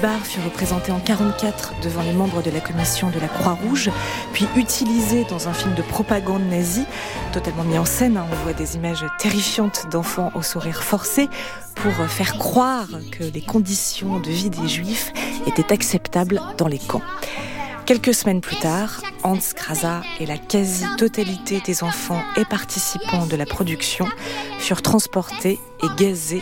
Bar fut représenté en 1944 devant les membres de la commission de la Croix-Rouge, puis utilisé dans un film de propagande nazie, totalement mis en scène. On voit des images terrifiantes d'enfants au sourire forcé pour faire croire que les conditions de vie des Juifs étaient acceptables dans les camps. Quelques semaines plus tard, Hans Krása et la quasi-totalité des enfants et participants de la production furent transportés et gazés